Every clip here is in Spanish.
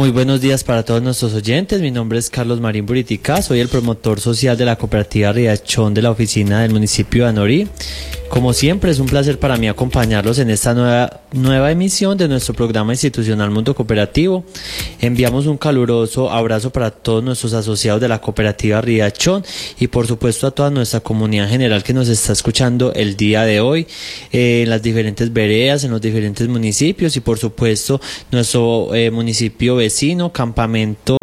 Muy buenos días para todos nuestros oyentes. Mi nombre es Carlos Marín Buritica, soy el promotor social de la cooperativa Riachón de la oficina del municipio de Anorí. Como siempre, es un placer para mí acompañarlos en esta nueva emisión de nuestro programa institucional Mundo Cooperativo. Enviamos un caluroso abrazo para todos nuestros asociados de la cooperativa Riachón y por supuesto a toda nuestra comunidad en general que nos está escuchando el día de hoy en las diferentes veredas, en los diferentes municipios y por supuesto nuestro municipio vecino, Campamento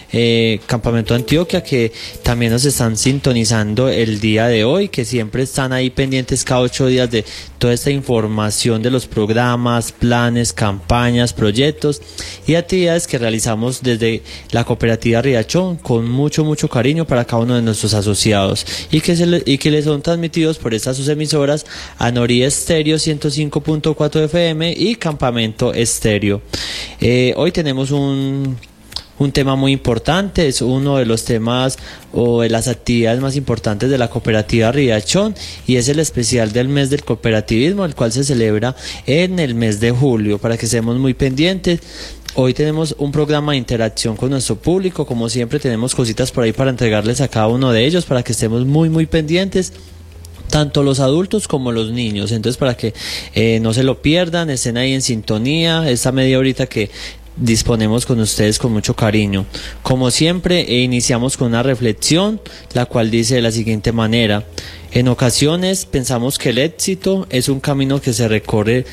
Antioquia, que también nos están sintonizando el día de hoy, que siempre están ahí pendientes cada 8 días de toda esta información de los programas, planes, campañas, proyectos y actividades que realizamos desde la cooperativa Riachón con mucho cariño para cada uno de nuestros asociados y que les son transmitidos por estas sus emisoras Anorí Estéreo 105.4 FM y Campamento Estéreo. Hoy tenemos un tema muy importante, es uno de los temas o de las actividades más importantes de la cooperativa Riachón y es el especial del mes del cooperativismo, el cual se celebra en el mes de julio, para que estemos muy pendientes. Hoy tenemos un programa de interacción con nuestro público, como siempre tenemos cositas por ahí para entregarles a cada uno de ellos, para que estemos muy pendientes, tanto los adultos como los niños. Entonces, para que no se lo pierdan, estén ahí en sintonía, esta media horita que disponemos con ustedes con mucho cariño. Como siempre, iniciamos con una reflexión, la cual dice de la siguiente manera: en ocasiones pensamos que el éxito es un camino que se recorre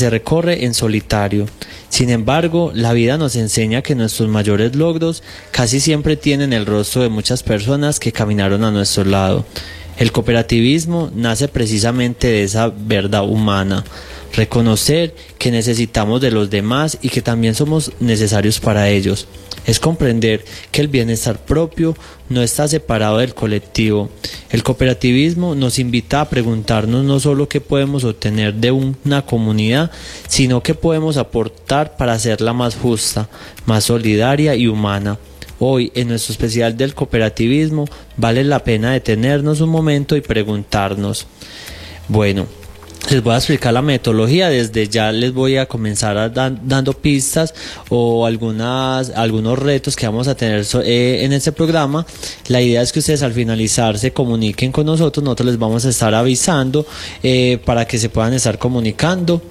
en solitario. Sin embargo, la vida nos enseña que nuestros mayores logros casi siempre tienen el rostro de muchas personas que caminaron a nuestro lado. El cooperativismo nace precisamente de esa verdad humana: reconocer que necesitamos de los demás y que también somos necesarios para ellos. Es comprender que el bienestar propio no está separado del colectivo. El cooperativismo nos invita a preguntarnos no solo qué podemos obtener de una comunidad, sino qué podemos aportar para hacerla más justa, más solidaria y humana. Hoy, en nuestro especial del cooperativismo, vale la pena detenernos un momento y preguntarnos. Bueno, les voy a explicar la metodología. Desde ya les voy a comenzar dando pistas o algunos retos que vamos a tener en este programa. La idea es que ustedes al finalizar se comuniquen con nosotros. Nosotros les vamos a estar avisando para que se puedan estar comunicando.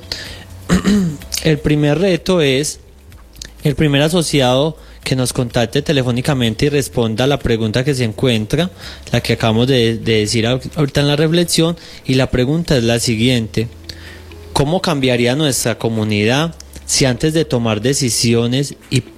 El primer reto es el primer asociado que nos contacte telefónicamente y responda a la pregunta que se encuentra, la que acabamos de decir ahorita en la reflexión, y la pregunta es la siguiente: ¿cómo cambiaría nuestra comunidad si antes de tomar decisiones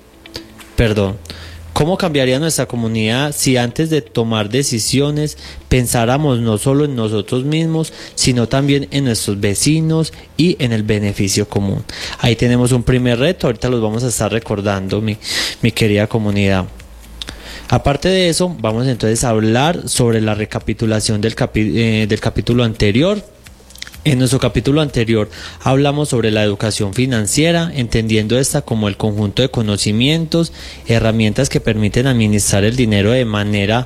pensáramos no solo en nosotros mismos, sino también en nuestros vecinos y en el beneficio común? Ahí tenemos un primer reto, ahorita los vamos a estar recordando, mi querida comunidad. Aparte de eso, vamos entonces a hablar sobre la recapitulación del capítulo anterior. En nuestro capítulo anterior hablamos sobre la educación financiera, entendiendo esta como el conjunto de conocimientos, herramientas que permiten administrar el dinero de manera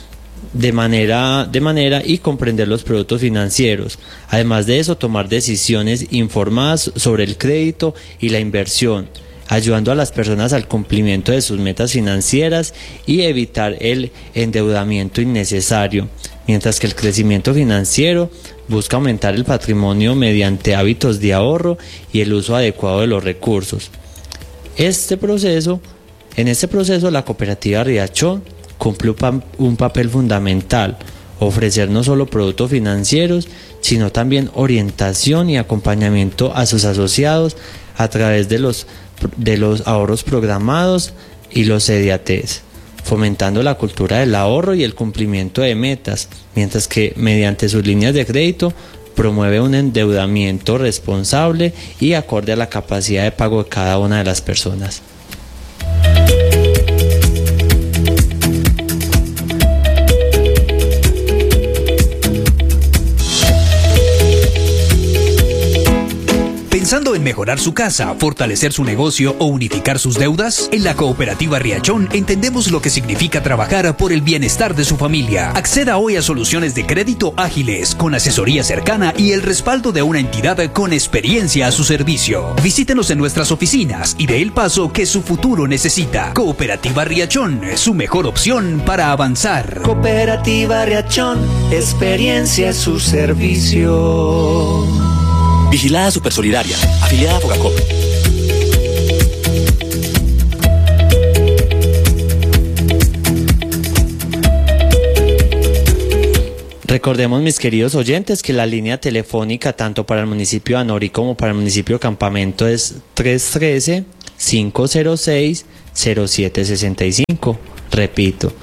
y comprender los productos financieros. Además de eso, tomar decisiones informadas sobre el crédito y la inversión, ayudando a las personas al cumplimiento de sus metas financieras y evitar el endeudamiento innecesario, mientras que el crecimiento financiero busca aumentar el patrimonio mediante hábitos de ahorro y el uso adecuado de los recursos. En este proceso, la cooperativa Riachón cumple un papel fundamental: ofrecer no solo productos financieros, sino también orientación y acompañamiento a sus asociados a través de los ahorros programados y los CDATs, fomentando la cultura del ahorro y el cumplimiento de metas, mientras que mediante sus líneas de crédito promueve un endeudamiento responsable y acorde a la capacidad de pago de cada una de las personas. ¿Pensando en mejorar su casa, fortalecer su negocio o unificar sus deudas? En la Cooperativa Riachón entendemos lo que significa trabajar por el bienestar de su familia. Acceda hoy a soluciones de crédito ágiles, con asesoría cercana y el respaldo de una entidad con experiencia a su servicio. Visítenos en nuestras oficinas y dé el paso que su futuro necesita. Cooperativa Riachón, su mejor opción para avanzar. Cooperativa Riachón, experiencia a su servicio. Vigilada Supersolidaria, afiliada a Fogacop. Recordemos, mis queridos oyentes, que la línea telefónica tanto para el municipio de Anori como para el municipio de Campamento es 313-506-0765. Repito,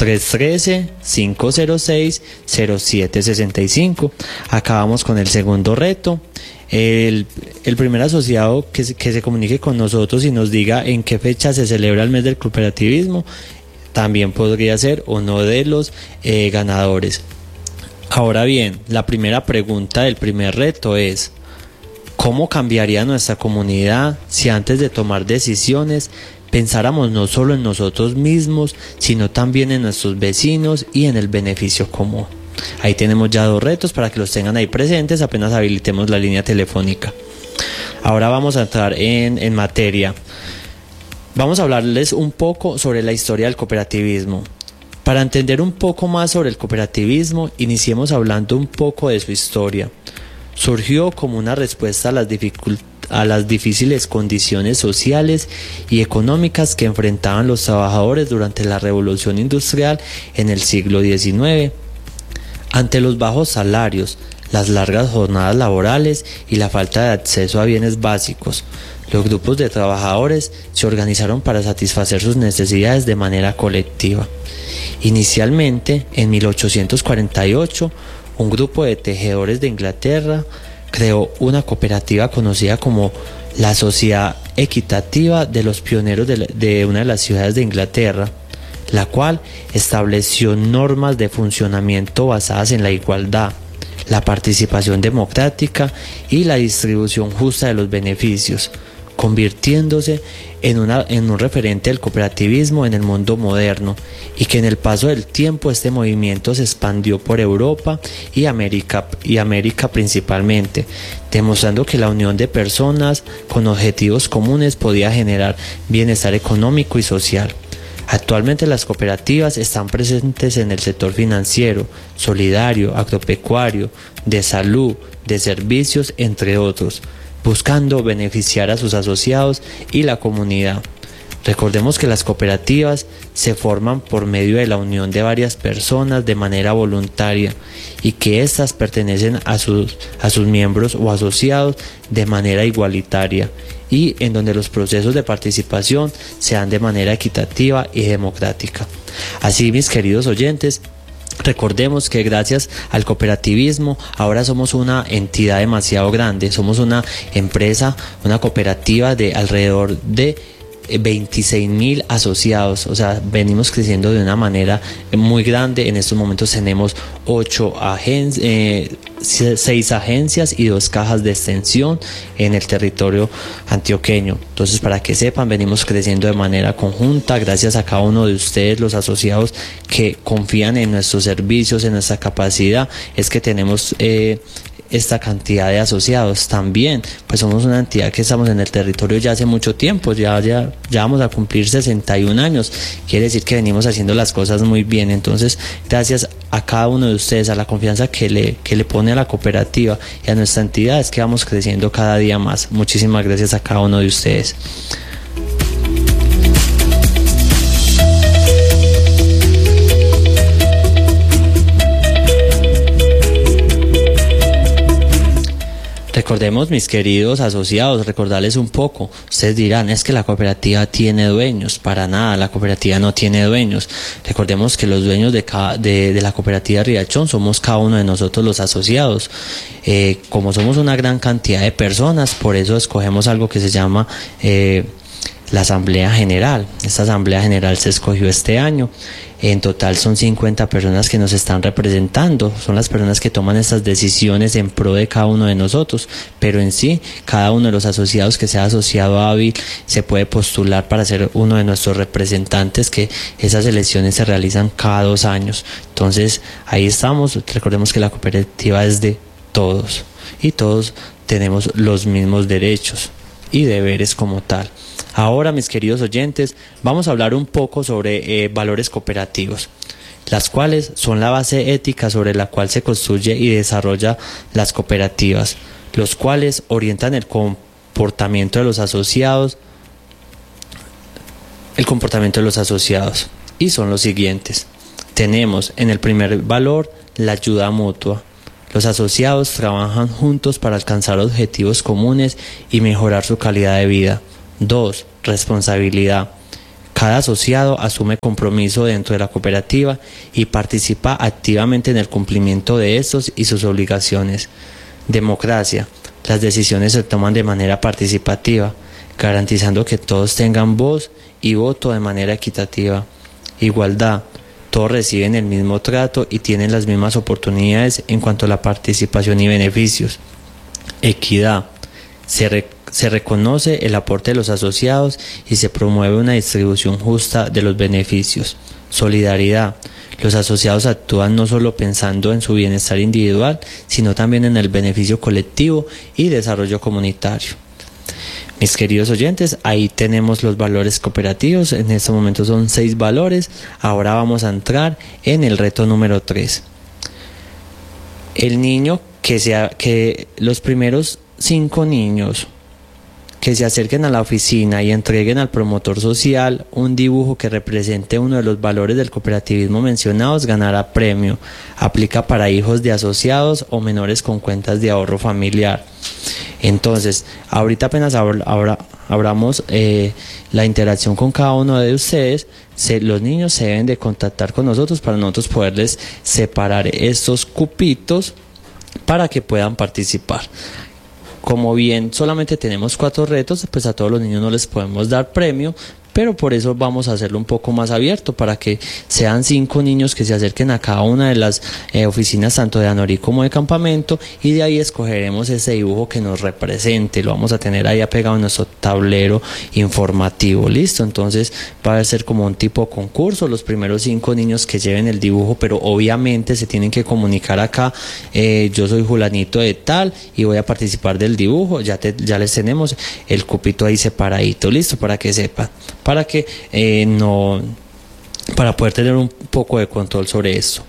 313-506-0765. Acabamos con el segundo reto. El primer asociado que se comunique con nosotros y nos diga en qué fecha se celebra el mes del cooperativismo también podría ser uno de los ganadores. Ahora bien, la primera pregunta del primer reto es: ¿cómo cambiaría nuestra comunidad si antes de tomar decisiones pensáramos no solo en nosotros mismos, sino también en nuestros vecinos y en el beneficio común? Ahí tenemos ya dos retos para que los tengan ahí presentes apenas habilitemos la línea telefónica. Ahora vamos a entrar en materia. Vamos a hablarles un poco sobre la historia del cooperativismo. Para entender un poco más sobre el cooperativismo, iniciemos hablando un poco de su historia. Surgió como una respuesta a las difíciles condiciones sociales y económicas que enfrentaban los trabajadores durante la Revolución Industrial en el siglo XIX. Ante los bajos salarios, las largas jornadas laborales y la falta de acceso a bienes básicos, los grupos de trabajadores se organizaron para satisfacer sus necesidades de manera colectiva. Inicialmente, en 1848, un grupo de tejedores de Inglaterra creó una cooperativa conocida como la Sociedad Equitativa de los Pioneros de una de las ciudades de Inglaterra, la cual estableció normas de funcionamiento basadas en la igualdad, la participación democrática y la distribución justa de los beneficios, convirtiéndose en un referente del cooperativismo en el mundo moderno, y que en el paso del tiempo este movimiento se expandió por Europa y América principalmente, demostrando que la unión de personas con objetivos comunes podía generar bienestar económico y social. Actualmente las cooperativas están presentes en el sector financiero, solidario, agropecuario, de salud, de servicios, entre otros, buscando beneficiar a sus asociados y la comunidad. Recordemos que las cooperativas se forman por medio de la unión de varias personas de manera voluntaria y que éstas pertenecen a sus miembros o asociados de manera igualitaria, y en donde los procesos de participación se dan de manera equitativa y democrática. Así, mis queridos oyentes, recordemos que gracias al cooperativismo ahora somos una entidad demasiado grande, somos una empresa, una cooperativa de alrededor de 26.000 asociados, o sea, venimos creciendo de una manera muy grande. En estos momentos tenemos 6 agencias y 2 cajas de extensión en el territorio antioqueño. Entonces, para que sepan, venimos creciendo de manera conjunta gracias a cada uno de ustedes, los asociados que confían en nuestros servicios, en nuestra capacidad. Es que tenemos esta cantidad de asociados. También pues somos una entidad que estamos en el territorio ya hace mucho tiempo, ya vamos a cumplir 61 años, quiere decir que venimos haciendo las cosas muy bien. Entonces, gracias a cada uno de ustedes, a la confianza que le pone a la cooperativa y a nuestra entidad, es que vamos creciendo cada día más. Muchísimas gracias a cada uno de ustedes. Recordemos, mis queridos asociados, recordarles un poco. Ustedes dirán, es que la cooperativa tiene dueños. Para nada, la cooperativa no tiene dueños. Recordemos que los dueños de la cooperativa Riachón somos cada uno de nosotros, los asociados. Como somos una gran cantidad de personas, por eso escogemos algo que se llama la Asamblea General. Esta Asamblea General se escogió este año. En total son 50 personas que nos están representando, son las personas que toman estas decisiones en pro de cada uno de nosotros, pero en sí, cada uno de los asociados que sea asociado a AVI se puede postular para ser uno de nuestros representantes, que esas elecciones se realizan cada 2 años. Entonces, ahí estamos. Recordemos que la cooperativa es de todos y todos tenemos los mismos derechos y deberes como tal. Ahora, mis queridos oyentes, vamos a hablar un poco sobre valores cooperativos, las cuales son la base ética sobre la cual se construye y desarrolla las cooperativas, los cuales orientan el comportamiento de los asociados, y son los siguientes. Tenemos en el primer valor la ayuda mutua. Los asociados trabajan juntos para alcanzar objetivos comunes y mejorar su calidad de vida. 2. Responsabilidad. Cada asociado asume compromiso dentro de la cooperativa y participa activamente en el cumplimiento de estos y sus obligaciones. Democracia. Las decisiones se toman de manera participativa, garantizando que todos tengan voz y voto de manera equitativa. Igualdad. Todos reciben el mismo trato y tienen las mismas oportunidades en cuanto a la participación y beneficios. Equidad. Se reconoce el aporte de los asociados y se promueve una distribución justa de los beneficios. Solidaridad. Los asociados actúan no solo pensando en su bienestar individual, sino también en el beneficio colectivo y desarrollo comunitario. Mis queridos oyentes, ahí tenemos los valores cooperativos. En este momento son 6 valores. Ahora vamos a entrar en el reto número 3. El niño que los primeros 5 niños que se acerquen a la oficina y entreguen al promotor social un dibujo que represente uno de los valores del cooperativismo mencionados ganará premio. Aplica para hijos de asociados o menores con cuentas de ahorro familiar. Entonces, ahorita apenas abramos la interacción con cada uno de ustedes. Los niños se deben de contactar con nosotros para nosotros poderles separar estos cupitos para que puedan participar. Como bien solamente tenemos 4 retos, pues a todos los niños no les podemos dar premio, pero por eso vamos a hacerlo un poco más abierto para que sean 5 niños que se acerquen a cada una de las oficinas tanto de Anorí como de Campamento, y de ahí escogeremos ese dibujo que nos represente. Lo vamos a tener ahí apegado en nuestro tablero informativo. Listo, entonces va a ser como un tipo concurso. Los primeros 5 niños que lleven el dibujo, pero obviamente se tienen que comunicar acá: yo soy Julanito de tal y voy a participar del dibujo. Ya les tenemos el cupito ahí separadito, listo, para que sepan, para que para poder tener un poco de control sobre esto.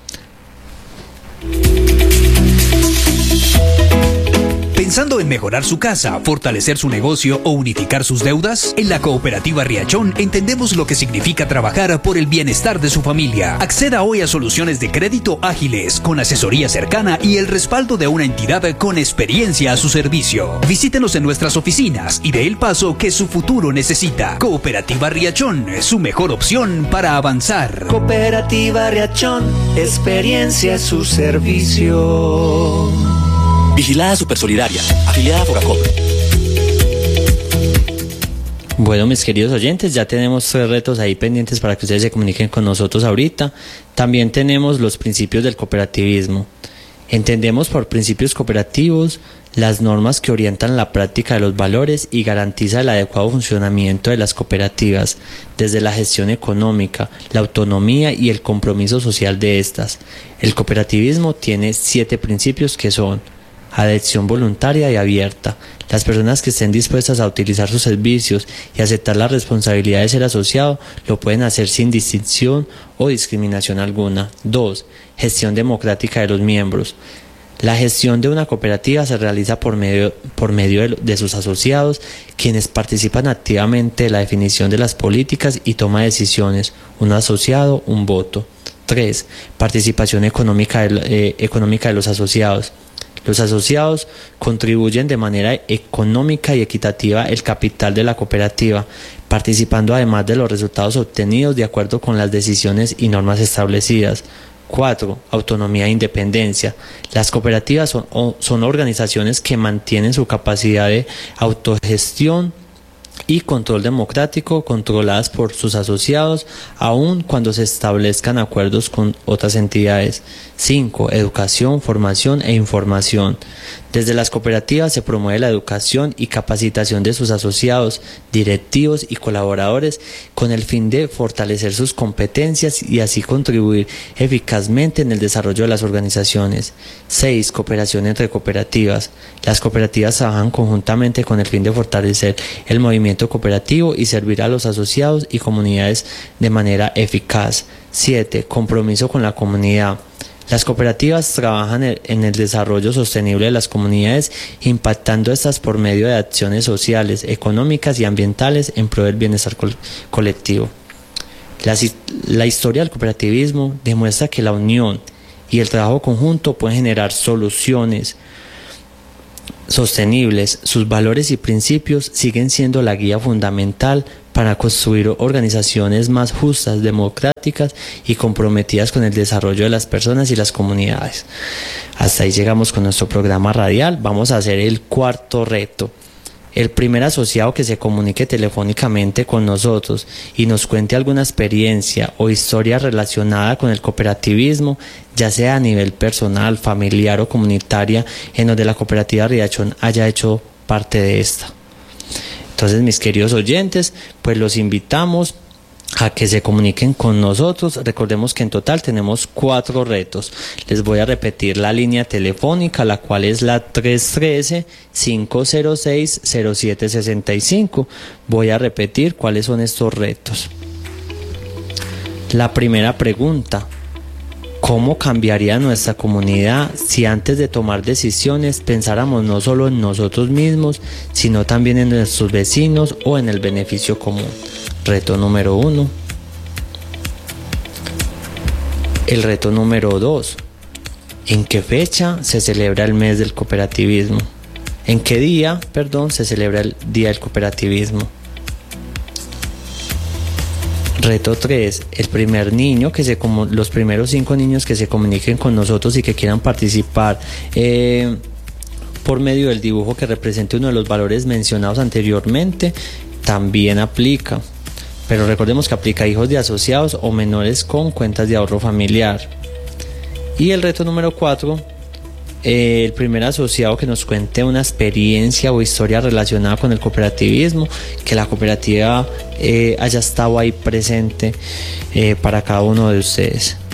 ¿Pensando en mejorar su casa, fortalecer su negocio o unificar sus deudas? En la Cooperativa Riachón entendemos lo que significa trabajar por el bienestar de su familia. Acceda hoy a soluciones de crédito ágiles, con asesoría cercana y el respaldo de una entidad con experiencia a su servicio. Visítenos en nuestras oficinas y dé el paso que su futuro necesita. Cooperativa Riachón, su mejor opción para avanzar. Cooperativa Riachón, experiencia a su servicio. Vigilada Supersolidaria, afiliada a Fogacop. Bueno, mis queridos oyentes, ya tenemos 3 retos ahí pendientes para que ustedes se comuniquen con nosotros ahorita. También tenemos los principios del cooperativismo. Entendemos por principios cooperativos las normas que orientan la práctica de los valores y garantiza el adecuado funcionamiento de las cooperativas, desde la gestión económica, la autonomía y el compromiso social de estas. El cooperativismo tiene 7 principios que son: adhesión voluntaria y abierta. Las personas que estén dispuestas a utilizar sus servicios y aceptar la responsabilidad de ser asociado lo pueden hacer sin distinción o discriminación alguna. 2. Gestión democrática de los miembros. La gestión de una cooperativa se realiza por medio de sus asociados, quienes participan activamente en la definición de las políticas y toma de decisiones. Un asociado, un voto. 3. Participación económica de los asociados. Los asociados contribuyen de manera económica y equitativa el capital de la cooperativa, participando además de los resultados obtenidos de acuerdo con las decisiones y normas establecidas. 4. Autonomía e independencia. Las cooperativas son organizaciones que mantienen su capacidad de autogestión y control democrático controladas por sus asociados, aun cuando se establezcan acuerdos con otras entidades. 5. Educación, formación e información. Desde las cooperativas se promueve la educación y capacitación de sus asociados, directivos y colaboradores con el fin de fortalecer sus competencias y así contribuir eficazmente en el desarrollo de las organizaciones. 6. Cooperación entre cooperativas. Las cooperativas trabajan conjuntamente con el fin de fortalecer el movimiento cooperativo y servir a los asociados y comunidades de manera eficaz. 7. Compromiso con la comunidad. Las cooperativas trabajan en el desarrollo sostenible de las comunidades, impactando estas por medio de acciones sociales, económicas y ambientales en pro del bienestar colectivo. La historia del cooperativismo demuestra que la unión y el trabajo conjunto pueden generar soluciones sostenibles. Sus valores y principios siguen siendo la guía fundamental para construir organizaciones más justas, democráticas y comprometidas con el desarrollo de las personas y las comunidades. Hasta ahí llegamos con nuestro programa radial. Vamos a hacer el cuarto reto. El primer asociado que se comunique telefónicamente con nosotros y nos cuente alguna experiencia o historia relacionada con el cooperativismo, ya sea a nivel personal, familiar o comunitaria, en donde la cooperativa Riachón haya hecho parte de esta. Entonces, mis queridos oyentes, pues los invitamos a que se comuniquen con nosotros. Recordemos que en total tenemos 4 retos. Les voy a repetir la línea telefónica, la cual es la 313-506-0765. Voy a repetir cuáles son estos retos. La primera pregunta: ¿cómo cambiaría nuestra comunidad si antes de tomar decisiones pensáramos no solo en nosotros mismos, sino también en nuestros vecinos o en el beneficio común? Reto número 1. El reto número 2. ¿En qué fecha se celebra el mes del cooperativismo? ¿En qué día, se celebra el Día del Cooperativismo? Reto 3. El primer niño los primeros 5 niños que se comuniquen con nosotros y que quieran participar por medio del dibujo que represente uno de los valores mencionados anteriormente, también aplica. Pero recordemos que aplica a hijos de asociados o menores con cuentas de ahorro familiar. Y el reto número 4. El primer asociado que nos cuente una experiencia o historia relacionada con el cooperativismo, que la cooperativa haya estado ahí presente para cada uno de ustedes.